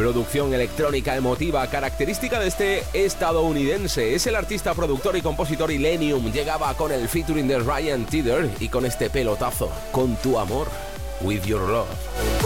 Producción electrónica emotiva, característica de este estadounidense. Es el artista, productor y compositor Illenium. Llegaba con el featuring de Ryan Tedder y con este pelotazo, Con tu amor, With Your Love.